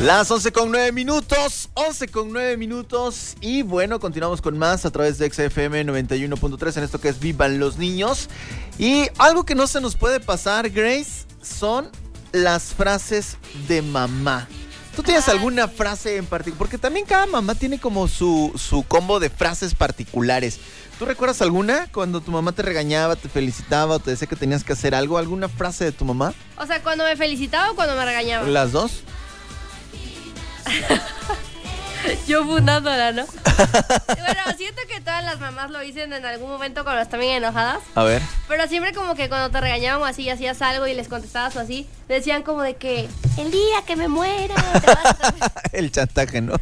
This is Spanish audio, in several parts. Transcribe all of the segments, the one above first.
Las 11:09, 11:09 y bueno, continuamos con más a través de XFM 91.3 en esto que es Vivan los Niños. Y algo que no se nos puede pasar, Grace, son las frases de mamá. ¿Tú tienes alguna frase en particular? Porque también cada mamá tiene como su combo de frases particulares. ¿Tú recuerdas alguna cuando tu mamá te regañaba, te felicitaba o te decía que tenías que hacer algo? ¿Alguna frase de tu mamá? O sea, ¿cuando me felicitaba o cuando me regañaba? ¿Las dos? Yo fundándola, ¿no? Bueno, siento que todas las mamás lo dicen en algún momento cuando están bien enojadas. A ver. Pero siempre como que cuando te regañaban o así, hacías algo y les contestabas o así, decían como de que el día que me muera te vas a... El chantaje, ¿no?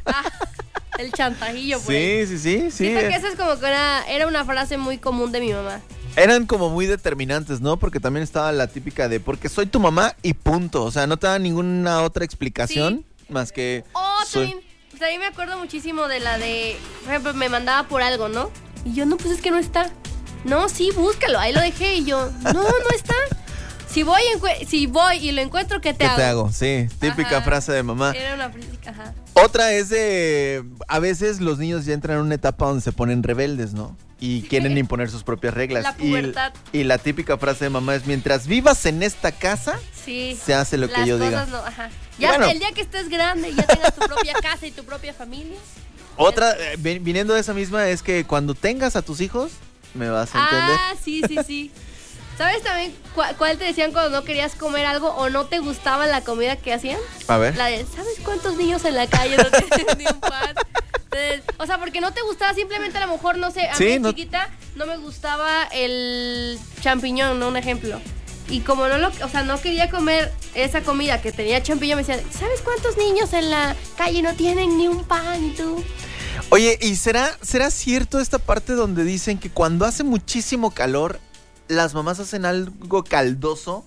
El chantajillo, pues. Sí. Siento que eso es como que era una frase muy común de mi mamá. Eran como muy determinantes, ¿no? Porque también estaba la típica de porque soy tu mamá y punto. O sea, no te da ninguna otra explicación más que... También me acuerdo muchísimo de la de, por ejemplo, me mandaba por algo, ¿no? Y yo, no, pues es que no está. No, sí, búscalo, ahí lo dejé. Y yo, no está. Si voy y lo encuentro, ¿qué te hago? ¿Qué te hago? Sí, típica frase de mamá. Era una frase, ajá. Otra es de, a veces los niños ya entran en una etapa donde se ponen rebeldes, ¿no? Y quieren imponer sus propias reglas. La pubertad. Y la típica frase de mamá es, mientras vivas en esta casa, se hace lo que yo diga. Las cosas no, ajá. Ya bueno, el día que estés grande y ya tengas tu propia casa y tu propia familia. Otra, viniendo de esa misma, es que cuando tengas a tus hijos, me vas a entender. Ah, sí. ¿Sabes también cuál te decían cuando no querías comer algo o no te gustaba la comida que hacían? A ver. La de, ¿sabes cuántos niños en la calle no tienen ni un pan? Entonces, o sea, porque no te gustaba, simplemente a lo mejor, no sé, a mí de chiquita no me gustaba el champiñón, ¿no? Un ejemplo. Y como no quería comer esa comida que tenía champiñón, me decían, ¿sabes cuántos niños en la calle no tienen ni un pan? Y tú... Oye, ¿y será cierto esta parte donde dicen que cuando hace muchísimo calor, las mamás hacen algo caldoso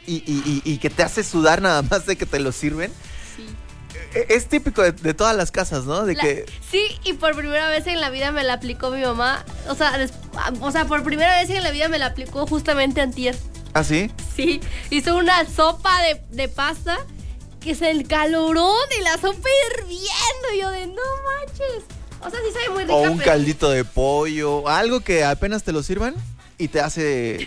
y que te hace sudar nada más de que te lo sirven? Sí. Es típico de todas las casas, ¿no? Sí, y por primera vez en la vida me la aplicó mi mamá. O sea, por primera vez en la vida me la aplicó justamente antier. ¿Ah, sí? Sí, hizo una sopa de pasta que es el calorón y la sopa hirviendo. Y yo de, no manches. O sea, sí sabe muy rica. O un caldito de pollo, algo que apenas te lo sirvan y te hace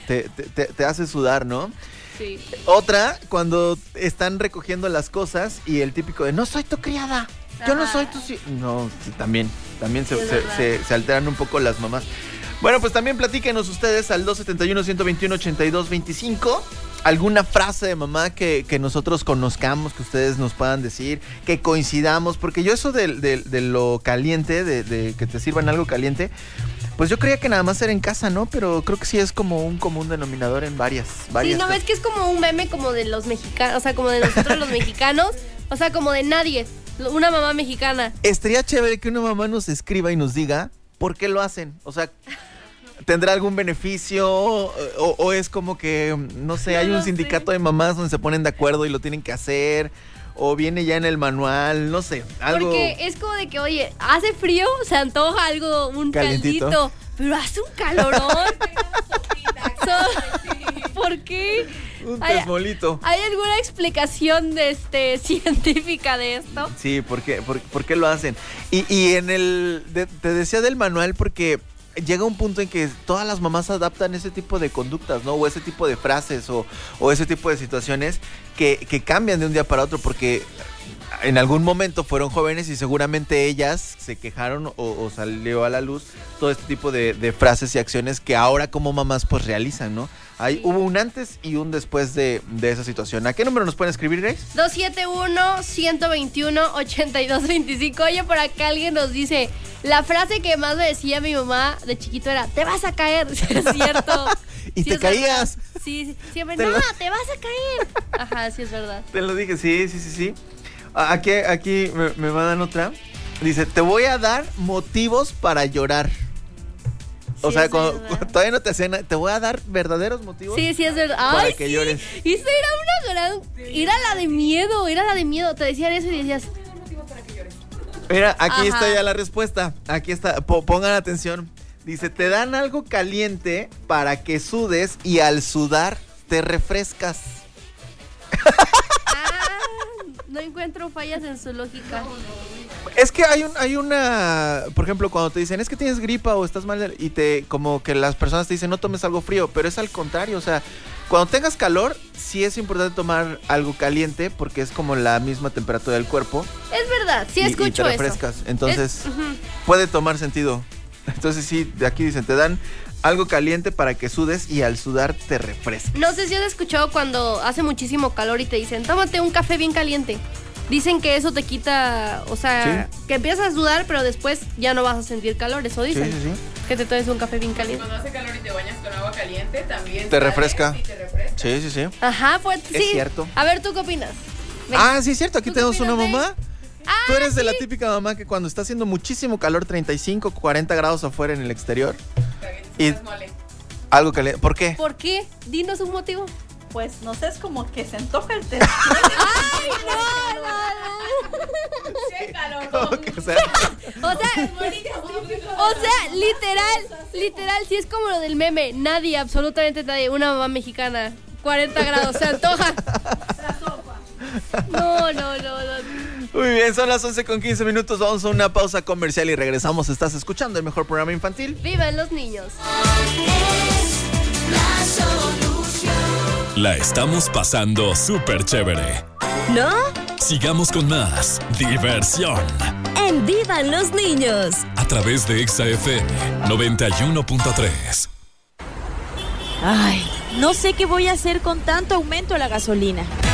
sudar, ¿no? Sí. Otra, cuando están recogiendo las cosas y el típico de, no soy tu criada, yo no soy tu... No, sí, también se alteran un poco las mamás. Bueno, pues también platíquenos ustedes al 271-121-8225 alguna frase de mamá que nosotros conozcamos, que ustedes nos puedan decir, que coincidamos, porque yo eso de lo caliente, de que te sirvan algo caliente, pues yo creía que nada más era en casa, ¿no? Pero creo que sí es como un común denominador en varias Sí, ¿no ves que es como un meme como de los mexicanos, o sea, como de nosotros los mexicanos, o sea, como de nadie, una mamá mexicana? Estaría chévere que una mamá nos escriba y nos diga por qué lo hacen, o sea... ¿Tendrá algún beneficio o es como que, no sé, hay un sindicato de mamás donde se ponen de acuerdo y lo tienen que hacer? ¿O viene ya en el manual? No sé, algo... Porque es como de que, oye, hace frío, se antoja algo, un calientito, caldito, pero hace un calorón. ¿Por qué? Un tesmolito. ¿Hay alguna explicación científica de esto? Sí, ¿por qué lo hacen? Y en te decía del manual porque... llega un punto en que todas las mamás adaptan ese tipo de conductas, ¿no? O ese tipo de frases o ese tipo de situaciones que cambian de un día para otro porque en algún momento fueron jóvenes y seguramente ellas se quejaron o salió a la luz todo este tipo de frases y acciones que ahora como mamás pues realizan, ¿no? Hubo un antes y un después de esa situación. ¿A qué número nos pueden escribir, Grace? 271-121-8225. Oye, por acá alguien nos dice, la frase que más me decía mi mamá de chiquito era, te vas a caer, es cierto. Y sí, te caías. Sí, siempre, te vas a caer. Ajá, sí es verdad. Te lo dije, sí. Aquí me mandan otra. Dice, te voy a dar motivos para llorar. O sea, cuando todavía no te hacen nada, te voy a dar verdaderos motivos. Sí, es verdad. Para que llores. Eso era una gran... Era la de miedo. Te decían eso y decías... Mira, aquí está ya la respuesta. Aquí está, pongan atención. Dice, te dan algo caliente para que sudes y al sudar te refrescas. No encuentro fallas en su lógica. Es que hay una, por ejemplo, cuando te dicen, es que tienes gripa o estás mal, y como que las personas te dicen, no tomes algo frío, pero es al contrario, o sea, cuando tengas calor, sí es importante tomar algo caliente, porque es como la misma temperatura del cuerpo. Es verdad, sí escucho eso. Y te refrescas, entonces puede tomar sentido. Entonces sí, de aquí dicen, te dan algo caliente para que sudes y al sudar te refrescas. No sé si has escuchado cuando hace muchísimo calor y te dicen, tómate un café bien caliente. Dicen que eso te quita, o sea, ¿sí? Que empiezas a sudar, pero después ya no vas a sentir calor, eso dicen. Sí. Que te tomes un café bien caliente. Cuando hace calor y te bañas con agua caliente, también te refresca. Y te refresca. Sí. Ajá, pues sí. Es cierto. A ver, ¿tú qué opinas? Venga. Sí, es cierto, aquí tenemos una mamá. Tú eres sí. de la típica mamá que cuando está haciendo muchísimo calor, 35, 40 grados afuera en el exterior, y algo caliente. ¿Por qué? ¿Por qué? Dinos un motivo. Pues no sé, es como que se antoja el té. ¡Ay, no! ¡Qué calor! O sea, literal, sí es como lo del meme. Nadie, absolutamente nadie, una mamá mexicana, 40 grados, se antoja. No. Muy bien, son las 11:15. Vamos a una pausa comercial y regresamos. Estás escuchando el mejor programa infantil. ¡Vivan los niños! La estamos pasando súper chévere, ¿no? Sigamos con más diversión en ¡Vivan los niños! A través de Exa FM 91.3. Ay, no sé qué voy a hacer con tanto aumento a la gasolina.